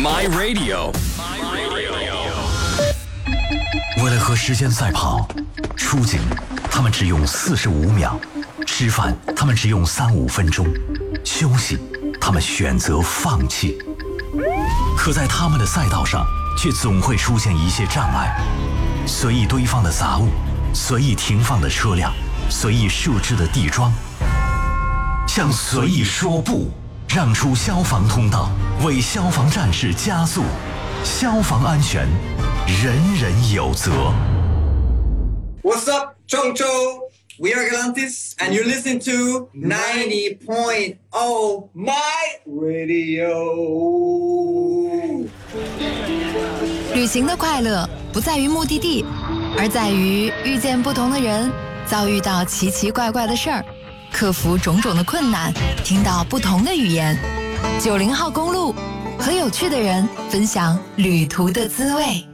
My Radio。 为了和时间赛跑，出警他们只用45秒，吃饭他们只用3-5分钟，休息他们选择放弃。可在他们的赛道上，却总会出现一些障碍：随意堆放的杂物，随意停放的车辆，随意设置的地桩。向随意说不，让出消防通道，为消防战士加速。消防安全，人人有责。 What's up, Chongcho? We are Galantis, and you're listening to 90.0 My Radio. 旅行的快乐不在于目的地，而在于遇见不同的人，遭遇到奇奇怪怪的事儿，克服种种的困难，听到不同的语言。90号公路，和有趣的人分享旅途的滋味。